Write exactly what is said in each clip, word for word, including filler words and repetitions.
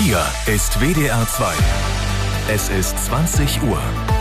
Hier ist W D R zwei. Es ist zwanzig Uhr.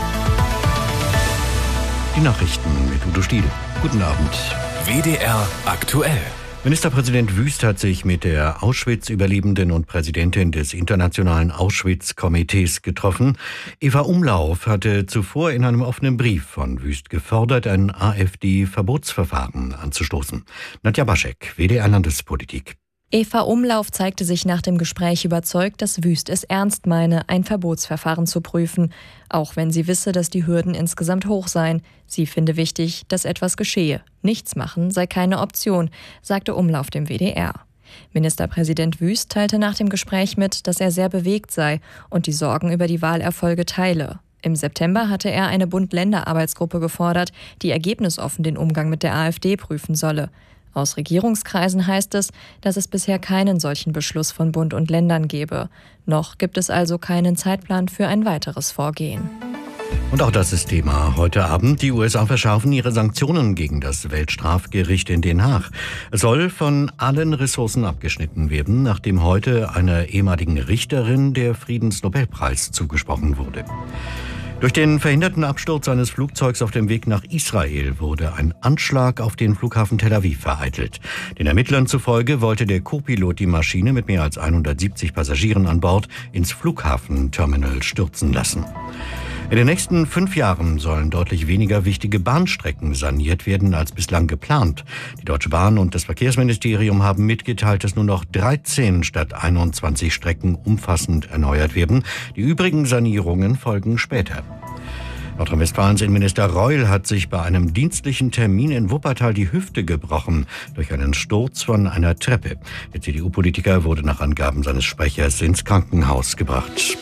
Die Nachrichten mit Udo Stiel. Guten Abend. W D R aktuell. Ministerpräsident Wüst hat sich mit der Auschwitz-Überlebenden und Präsidentin des Internationalen Auschwitz-Komitees getroffen. Eva Umlauf hatte zuvor in einem offenen Brief von Wüst gefordert, ein AfD-Verbotsverfahren anzustoßen. Nadja Baschek, W D R Landespolitik. Eva Umlauf zeigte sich nach dem Gespräch überzeugt, dass Wüst es ernst meine, ein Verbotsverfahren zu prüfen. Auch wenn sie wisse, dass die Hürden insgesamt hoch seien. Sie finde wichtig, dass etwas geschehe. Nichts machen sei keine Option, sagte Umlauf dem W D R. Ministerpräsident Wüst teilte nach dem Gespräch mit, dass er sehr bewegt sei und die Sorgen über die Wahlerfolge teile. Im September hatte er eine Bund-Länder-Arbeitsgruppe gefordert, die ergebnisoffen den Umgang mit der AfD prüfen solle. Aus Regierungskreisen heißt es, dass es bisher keinen solchen Beschluss von Bund und Ländern gebe. Noch gibt es also keinen Zeitplan für ein weiteres Vorgehen. Und auch das ist Thema heute Abend. Die U S A verschärfen ihre Sanktionen gegen das Weltstrafgericht in Den Haag. Es soll von allen Ressourcen abgeschnitten werden, nachdem heute einer ehemaligen Richterin der Friedensnobelpreis zugesprochen wurde. Durch den verhinderten Absturz eines Flugzeugs auf dem Weg nach Israel wurde ein Anschlag auf den Flughafen Tel Aviv vereitelt. Den Ermittlern zufolge wollte der Co-Pilot die Maschine mit mehr als hundertsiebzig Passagieren an Bord ins Flughafenterminal stürzen lassen. In den nächsten fünf Jahren sollen deutlich weniger wichtige Bahnstrecken saniert werden als bislang geplant. Die Deutsche Bahn und das Verkehrsministerium haben mitgeteilt, dass nur noch dreizehn statt einundzwanzig Strecken umfassend erneuert werden. Die übrigen Sanierungen folgen später. Nordrhein-Westfalens Innenminister Reul hat sich bei einem dienstlichen Termin in Wuppertal die Hüfte gebrochen durch einen Sturz von einer Treppe. Der C D U-Politiker wurde nach Angaben seines Sprechers ins Krankenhaus gebracht.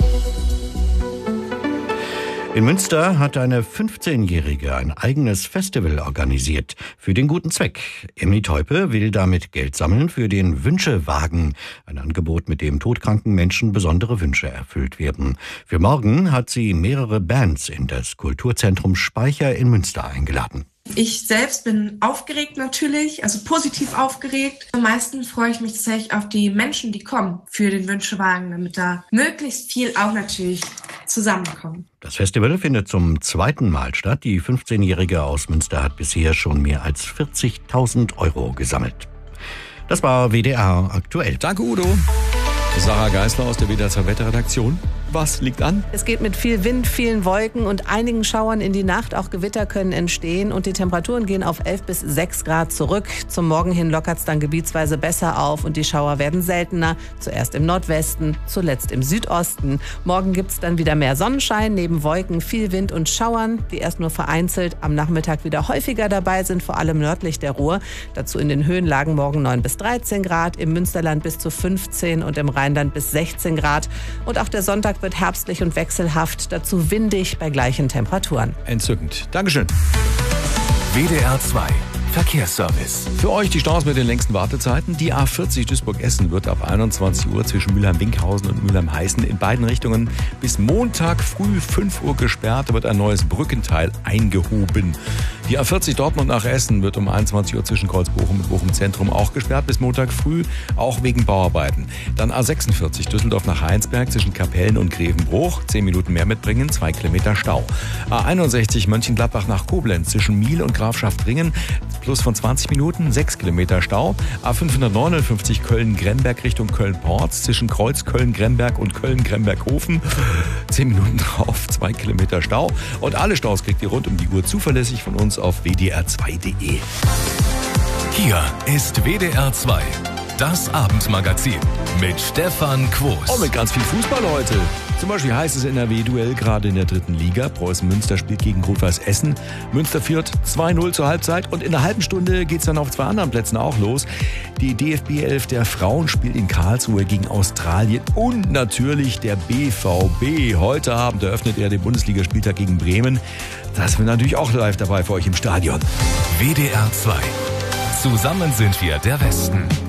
In Münster hat eine fünfzehnjährige ein eigenes Festival organisiert für den guten Zweck. Emily Teupe will damit Geld sammeln für den Wünschewagen, ein Angebot, mit dem todkranken Menschen besondere Wünsche erfüllt werden. Für morgen hat sie mehrere Bands in das Kulturzentrum Speicher in Münster eingeladen. Ich selbst bin aufgeregt natürlich, also positiv aufgeregt. Am meisten freue ich mich tatsächlich auf die Menschen, die kommen für den Wünschewagen, damit da möglichst viel auch natürlich zusammenkommt. Das Festival findet zum zweiten Mal statt. Die fünfzehnjährige aus Münster hat bisher schon mehr als vierzigtausend Euro gesammelt. Das war W D R aktuell. Danke, Udo. Sarah Geisler aus der W D R zwei Wetterredaktion. Was liegt an? Es geht mit viel Wind, vielen Wolken und einigen Schauern in die Nacht. Auch Gewitter können entstehen und die Temperaturen gehen auf elf bis sechs Grad zurück. Zum Morgen hin lockert es dann gebietsweise besser auf und die Schauer werden seltener. Zuerst im Nordwesten, zuletzt im Südosten. Morgen gibt es dann wieder mehr Sonnenschein, neben Wolken viel Wind und Schauern, die erst nur vereinzelt am Nachmittag wieder häufiger dabei sind, vor allem nördlich der Ruhr. Dazu in den Höhenlagen morgen neun bis dreizehn Grad, im Münsterland bis zu fünfzehn und im Rheinland bis sechzehn Grad. Und auch der Sonntag wird herbstlich und wechselhaft, dazu windig bei gleichen Temperaturen. Entzückend. Dankeschön. W D R zwei Verkehrsservice. Für euch die Staus mit den längsten Wartezeiten. Die A vierzig Duisburg-Essen wird ab einundzwanzig Uhr zwischen Mülheim-Winkhausen und Mülheim-Heißen in beiden Richtungen bis Montag früh fünf Uhr gesperrt. Da wird ein neues Brückenteil eingehoben. Die A vierzig Dortmund nach Essen wird um einundzwanzig Uhr zwischen Kreuzbochum und Bochum Zentrum auch gesperrt bis Montag früh, auch wegen Bauarbeiten. Dann A sechsundvierzig Düsseldorf nach Heinsberg zwischen Kapellen und Grevenbruch, zehn Minuten mehr mitbringen, zwei Kilometer Stau. A einundsechzig Mönchengladbach nach Koblenz zwischen Miel und Grafschaft-Ringen, plus von zwanzig Minuten, sechs Kilometer Stau. A fünfhundertneunundfünfzig Köln-Gremberg Richtung Köln-Porz zwischen Kreuz Köln-Gremberg und Köln-Gremberg-Hofen, zehn Minuten drauf, zwei Kilometer Stau. Und alle Staus kriegt ihr rund um die Uhr zuverlässig von uns auf w d r zwei punkt d e. Hier ist W D R zwei, das Abendmagazin mit Stefan Quos. Oh, mit ganz viel Fußball heute. Zum Beispiel heißt es N R W-Duell gerade in der dritten Liga. Preußen Münster spielt gegen Rot-Weiß Essen. Münster führt zwei null zur Halbzeit und in einer halben Stunde geht es dann auf zwei anderen Plätzen auch los. Die D F B elf der Frauen spielt in Karlsruhe gegen Australien und natürlich der B V B. Heute Abend eröffnet er den Bundesligaspieltag gegen Bremen. Das sind wir natürlich auch live dabei für euch im Stadion. W D R zwei. Zusammen sind wir der Westen.